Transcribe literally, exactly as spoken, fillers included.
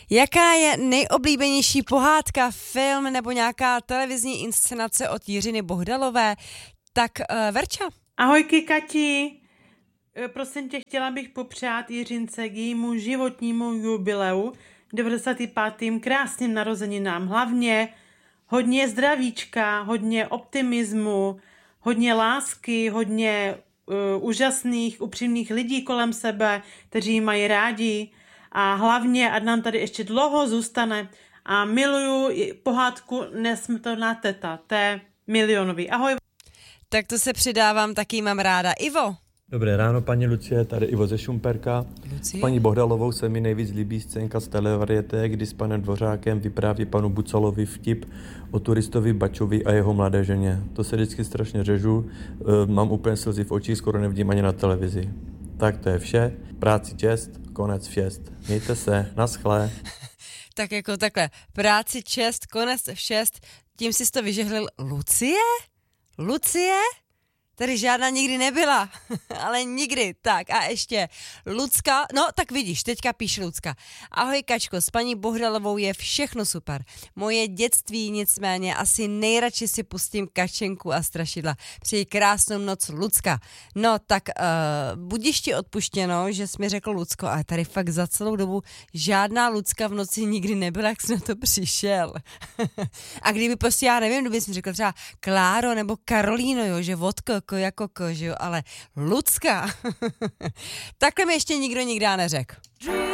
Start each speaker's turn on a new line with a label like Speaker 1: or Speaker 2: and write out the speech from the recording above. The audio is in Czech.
Speaker 1: Jaká je nejoblíbenější pohádka, film nebo nějaká televizní inscenace od Jiřiny Bohdalové? Tak uh, Verča.
Speaker 2: Ahojky, Kati. Prosím tě, chtěla bych popřát Jiřince k jejímu životnímu jubileu devadesátým pátým krásným narozeninám. Hlavně hodně zdravíčka, hodně optimismu, hodně lásky, hodně uh, úžasných, upřímných lidí kolem sebe, kteří ji mají rádi. A hlavně, ať nám tady ještě dlouho zůstane. A miluju pohádku Nesmrtelná teta. To je milionový. Ahoj.
Speaker 1: Tak to se přidávám, taky mám ráda. Ivo.
Speaker 3: Dobré ráno, paní Lucie, tady Ivo ze Šumperka.
Speaker 1: Lucie?
Speaker 3: S paní Bohdalovou se mi nejvíc líbí scénka z televarieté, kdy s panem Dvořákem vypráví panu Bucalovi vtip o turistovi Bačovi a jeho mladé ženě. To se vždycky strašně řežu, e, mám úplně slzy v očích, skoro nevidím ani na televizi. Tak to je vše, práci čest, konec všest. Mějte se, naschle.
Speaker 1: Tak jako takhle, práci čest, konec všest, tím jsi to vyžehlil. Lucie? Lucie? Tady žádná nikdy nebyla, ale nikdy. Tak a ještě Lucka, no tak vidíš, teďka píše Lucka. Ahoj Kačko, s paní Bohdalovou je všechno super. Moje dětství nicméně, asi nejradši si pustím Kačenku a strašidla. Přeji krásnou noc, Lucka. No tak uh, budiš ti odpuštěno, že jsi mi řekl Lucko, ale tady fakt za celou dobu žádná Lucka v noci nikdy nebyla, jak jsi na to přišel. A kdyby prostě, já nevím, kdyby jsi mi řekl třeba Kláro nebo Karolíno, jo, že vodko, Ko jako ko, že jo, ale Lucka. Takhle mi ještě nikdo nikdy neřekl.